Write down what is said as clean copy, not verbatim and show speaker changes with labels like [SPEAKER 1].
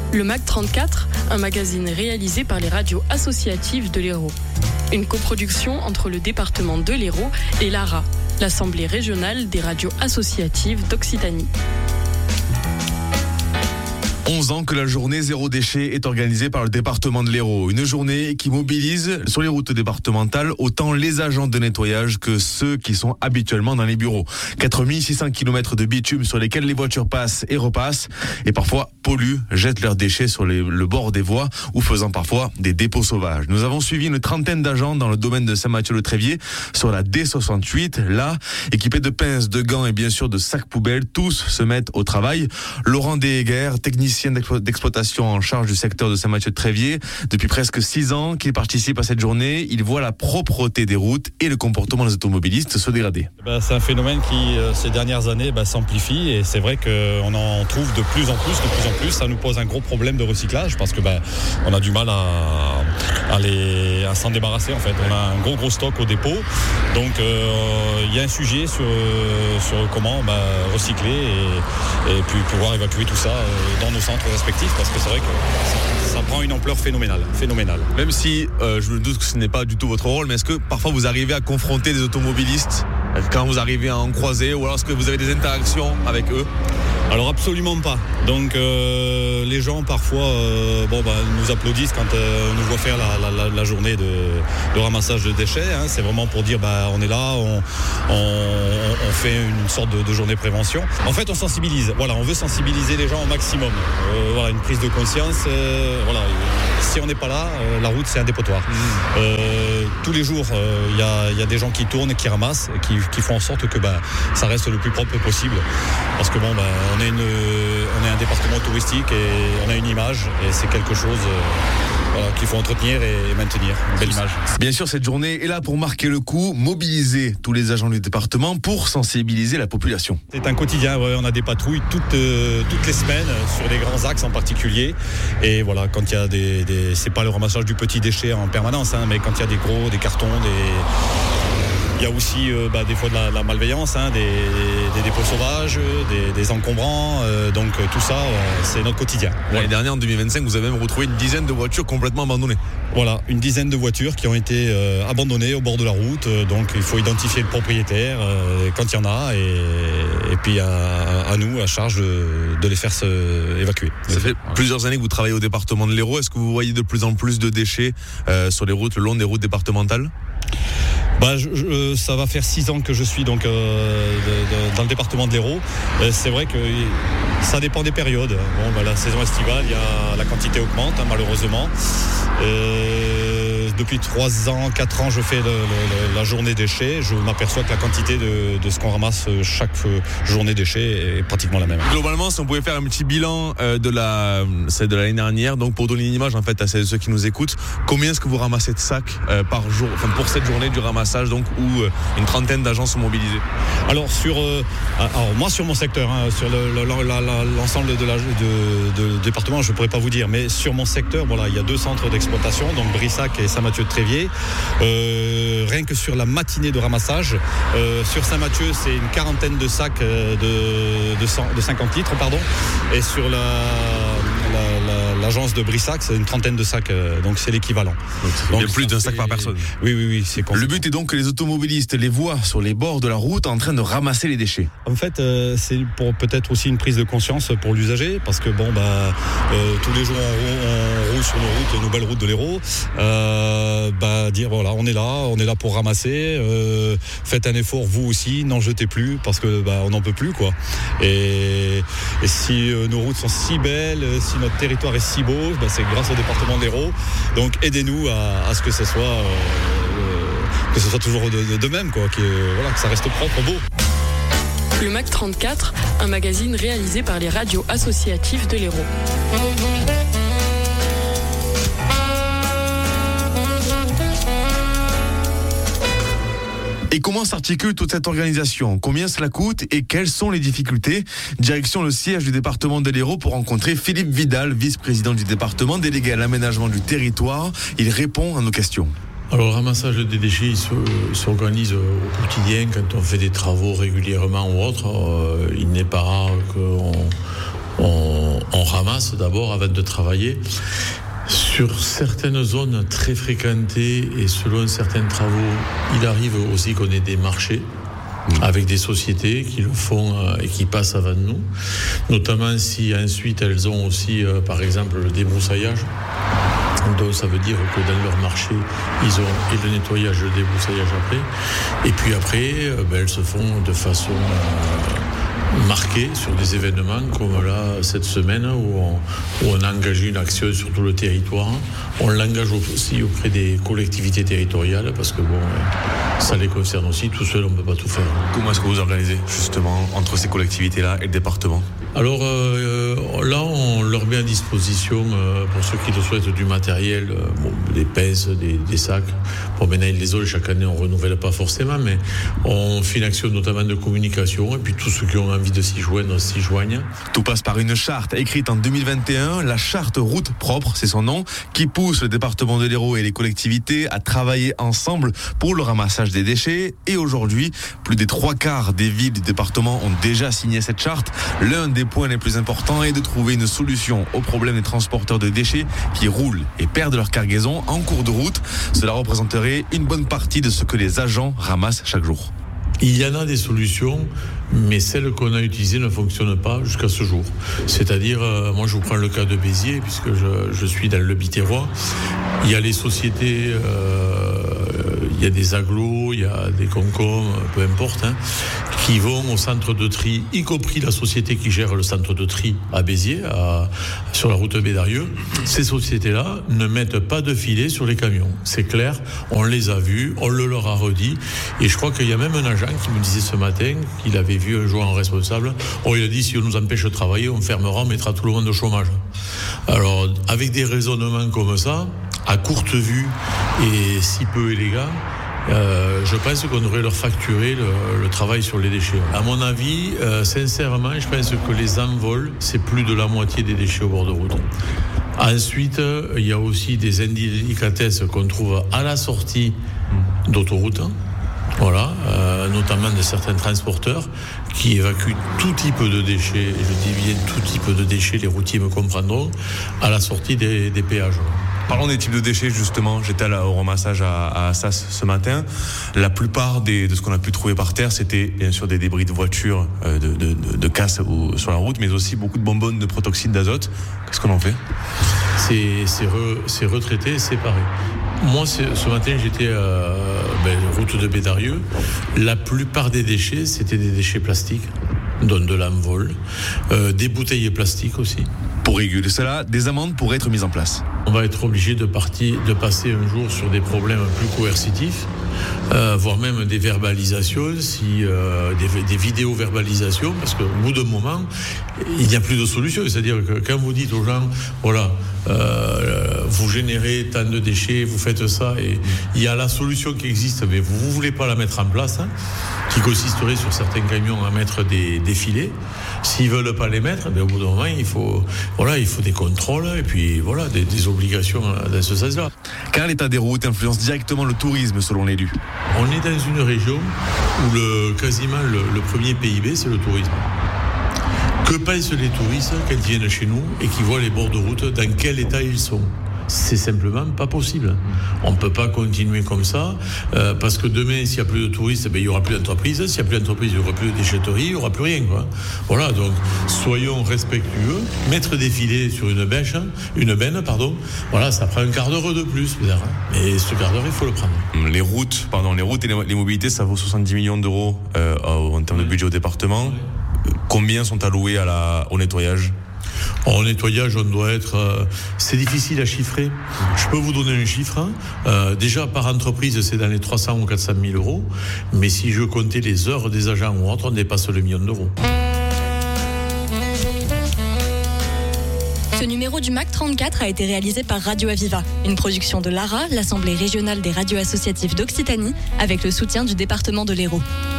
[SPEAKER 1] Le MAC 34, un magazine réalisé par les radios associatives de l'Hérault. Une coproduction entre le département de l'Hérault et l'ARA, l'Assemblée régionale des radios associatives d'Occitanie.
[SPEAKER 2] 11 ans que la journée zéro déchet est organisée par le département de l'Hérault. Une journée qui mobilise sur les routes départementales autant les agents de nettoyage que ceux qui sont habituellement dans les bureaux. 4600 km de bitume sur lesquels les voitures passent et repassent et parfois polluent, jettent leurs déchets sur le bord des voies ou faisant parfois des dépôts sauvages. Nous avons suivi une trentaine d'agents dans le domaine de Saint-Mathieu-le-Tréviers sur la D68. Là, équipés de pinces, de gants et bien sûr de sacs poubelles, tous se mettent au travail. Laurent Deheger, technicien d'exploitation en charge du secteur de Saint-Mathieu-de-Tréviers. Depuis presque 6 ans qu'il participe à cette journée, il voit la propreté des routes et le comportement des automobilistes se dégrader.
[SPEAKER 3] C'est un phénomène qui, ces dernières années, s'amplifie et c'est vrai qu'on en trouve de plus en plus. Ça nous pose un gros problème de recyclage parce que on a du mal à s'en débarrasser en fait. On a un gros stock au dépôt. Donc il y a un sujet sur comment recycler et puis pouvoir évacuer tout ça dans nos centres respectifs parce que c'est vrai que ça prend une ampleur phénoménale.
[SPEAKER 2] Même si je me doute que ce n'est pas du tout votre rôle, mais est-ce que parfois vous arrivez à confronter des automobilistes quand vous arrivez à en croiser ou alors est-ce que vous avez des interactions avec eux ?
[SPEAKER 3] Alors absolument pas. Donc les gens parfois nous applaudissent quand on nous voit faire la journée de ramassage de déchets. C'est vraiment pour dire on est là, on fait une sorte de journée prévention. En fait on sensibilise. On veut sensibiliser les gens au maximum. Une prise de conscience. Si on n'est pas là, la route c'est un dépotoir. Tous les jours il y a des gens qui tournent, qui ramassent, qui font en sorte que ça reste le plus propre possible. Parce que on est un département touristique et on a une image et c'est quelque chose qu'il faut entretenir et maintenir, une belle image.
[SPEAKER 2] Bien sûr, cette journée est là pour marquer le coup, mobiliser tous les agents du département pour sensibiliser la population.
[SPEAKER 3] C'est un quotidien, on a des patrouilles toutes les semaines sur les grands axes en particulier et quand il y a c'est pas le ramassage du petit déchet en permanence, mais quand il y a des cartons, il y a aussi des fois de la malveillance, des dépôts sauvages, des encombrants, donc tout ça c'est notre quotidien.
[SPEAKER 2] L'année dernière en 2025 vous avez même retrouvé une dizaine de voitures complètement abandonnées.
[SPEAKER 3] Voilà, une dizaine de voitures qui ont été abandonnées au bord de la route, donc il faut identifier le propriétaire quand il y en a et puis à nous, à charge de les faire évacuer.
[SPEAKER 2] Ça fait plusieurs années que vous travaillez au département de l'Hérault, est-ce que vous voyez de plus en plus de déchets sur les routes, le long des routes départementales ?
[SPEAKER 3] Ça va faire 6 ans que je suis donc dans le département de l'Hérault. C'est vrai que ça dépend des périodes. La saison estivale, la quantité augmente malheureusement. Depuis 3 ans, 4 ans, je fais la journée déchets. Je m'aperçois que la quantité de ce qu'on ramasse chaque journée déchets est pratiquement la même.
[SPEAKER 2] Globalement, si on pouvait faire un petit bilan de l'année dernière, donc pour donner une image en fait à ceux qui nous écoutent, combien est-ce que vous ramassez de sacs par jour, pour cette journée du ramassage donc où une trentaine d'agents sont mobilisés?
[SPEAKER 3] Alors moi sur mon secteur, sur l'ensemble de département, je ne pourrais pas vous dire, mais sur mon secteur, il y a 2 centres d'exploitation, donc Brissac et Saint-Mathieu-de-Tréviers. Rien que sur la matinée de ramassage, sur Saint-Mathieu, c'est une quarantaine de sacs de 50 litres, et sur l'agence de Brissac, c'est une trentaine de sacs, donc c'est l'équivalent.
[SPEAKER 2] Donc il y a plus d'un sac par personne.
[SPEAKER 3] Oui, c'est conséquent.
[SPEAKER 2] Le but est donc que les automobilistes les voient sur les bords de la route en train de ramasser les déchets.
[SPEAKER 3] En fait, c'est pour peut-être aussi une prise de conscience pour l'usager, parce que tous les jours on roule sur nos belles routes de l'Hérault, dire on est là pour ramasser, faites un effort vous aussi, n'en jetez plus parce que on n'en peut plus quoi. Et si nos routes sont si belles, si notre territoire est si beau, c'est grâce au département de l'Hérault. Donc aidez-nous à ce que ce soit toujours de même quoi, que ça reste propre, beau.
[SPEAKER 1] Le MAC 34, un magazine réalisé par les radios associatives de l'Hérault.
[SPEAKER 2] Et comment s'articule toute cette organisation? Combien cela coûte et quelles sont les difficultés? Direction le siège du département de l'Hérault pour rencontrer Philippe Vidal, vice-président du département, délégué à l'aménagement du territoire. Il répond à nos questions.
[SPEAKER 4] Alors le ramassage des déchets s'organise au quotidien quand on fait des travaux régulièrement ou autre. Il n'est pas rare qu'on On ramasse d'abord avant de travailler. Sur certaines zones très fréquentées et selon certains travaux, il arrive aussi qu'on ait des marchés avec des sociétés qui le font et qui passent avant nous, notamment si ensuite elles ont aussi par exemple le débroussaillage. Donc ça veut dire que dans leur marché, ils ont et le nettoyage et le débroussaillage après. Et puis après, elles se font de façon marquée sur des événements comme là cette semaine où on a engagé une action sur tout le territoire. On l'engage aussi auprès des collectivités territoriales parce que ça les concerne aussi. Tout seul, on ne peut pas tout faire.
[SPEAKER 2] Comment est-ce que vous organisez justement entre ces collectivités-là et le département ?
[SPEAKER 4] Alors là, on leur met à disposition, pour ceux qui le souhaitent, du matériel, des pinces, des sacs. Bon, maintenant, ils les ont, chaque année, on ne renouvelle pas forcément, mais on fait une action notamment de communication, et puis tous ceux qui ont envie de s'y joindre, s'y joignent.
[SPEAKER 2] Tout passe par une charte écrite en 2021, la charte Route Propre, c'est son nom, qui pousse le département de l'Hérault et les collectivités à travailler ensemble pour le ramassage des déchets. Et aujourd'hui, plus des 3/4 des villes du département ont déjà signé cette charte. L'un des points les plus importants est de trouver une solution au problème des transporteurs de déchets qui roulent et perdent leur cargaison en cours de route. Cela représenterait une bonne partie de ce que les agents ramassent chaque jour.
[SPEAKER 4] Il y en a des solutions, mais celles qu'on a utilisées ne fonctionnent pas jusqu'à ce jour. C'est-à-dire, moi je vous prends le cas de Béziers, puisque je suis dans le Biterrois. Il y a les sociétés, il y a des agglos, il y a des Concom, peu importe, qui vont au centre de tri, y compris la société qui gère le centre de tri à Béziers, sur la route Bédarieux. Ces sociétés-là ne mettent pas de filet sur les camions. C'est clair, on les a vus, on le leur a redit. Et je crois qu'il y a même un agent qui me disait ce matin qu'il avait vu un jour un responsable. Il a dit, si on nous empêche de travailler, on fermera, on mettra tout le monde au chômage. Alors, avec des raisonnements comme ça, à courte vue et si peu élégants, je pense qu'on devrait leur facturer le travail sur les déchets. À mon avis, sincèrement, je pense que les envols, c'est plus de la moitié des déchets au bord de route. Ensuite, il y a aussi des indélicatesses qu'on trouve à la sortie d'autoroute. Voilà, notamment de certains transporteurs qui évacuent tout type de déchets, et je dis bien tout type de déchets, les routiers me comprendront, à la sortie des péages.
[SPEAKER 2] Parlons des types de déchets justement, j'étais au ramassage à Assas ce matin. La plupart de ce qu'on a pu trouver par terre, c'était bien sûr des débris de voitures, de casse sur la route, mais aussi beaucoup de bonbonnes de protoxyde d'azote. Qu'est-ce qu'on en fait ?
[SPEAKER 4] C'est retraité, séparé. Moi, ce matin, j'étais route de Bédarieux. La plupart des déchets, c'était des déchets plastiques, dont de l'envol, des bouteilles plastiques aussi.
[SPEAKER 2] Pour réguler cela, des amendes pourraient être mises en place.
[SPEAKER 4] On va être obligé de passer un jour sur des problèmes plus coercitifs, voire même des verbalisations, des vidéo-verbalisations, parce qu'au bout d'un moment, il n'y a plus de solution. C'est-à-dire que quand vous dites aux gens, voilà, vous générez tant de déchets, vous faites ça, et il y a la solution qui existe, mais vous ne voulez pas la mettre en place, qui consisterait sur certains camions à mettre des filets. S'ils ne veulent pas les mettre, au bout d'un moment, il faut des contrôles et puis des obligations dans ce sens-là.
[SPEAKER 2] Car l'état des routes influence directement le tourisme, selon l'élu.
[SPEAKER 4] On est dans une région où quasiment le premier PIB, c'est le tourisme. Que pensent les touristes quand ils viennent chez nous et qui voient les bords de route, dans quel état ils sont ? C'est simplement pas possible. On ne peut pas continuer comme ça, parce que demain, s'il n'y a plus de touristes, il n'y aura plus d'entreprise. S'il n'y a plus d'entreprise, il n'y aura plus de déchetterie, il n'y aura plus rien, quoi. Voilà, donc soyons respectueux. Mettre des filets sur une benne, voilà, ça prend un quart d'heure de plus, peut-être. Mais ce quart d'heure, il faut le prendre.
[SPEAKER 2] Les routes et les mobilités, ça vaut 70 millions d'euros en termes de budget au département. Combien sont alloués au nettoyage ?
[SPEAKER 4] En nettoyage, on doit être... c'est difficile à chiffrer. Je peux vous donner un chiffre. Déjà, par entreprise, c'est dans les 300 ou 400 000 euros. Mais si je comptais les heures des agents ou autres, on dépasse le million d'euros.
[SPEAKER 5] Ce numéro du MAC 34 a été réalisé par Radio Aviva, une production de l'ARA, l'Assemblée régionale des radios associatives d'Occitanie, avec le soutien du département de l'Hérault.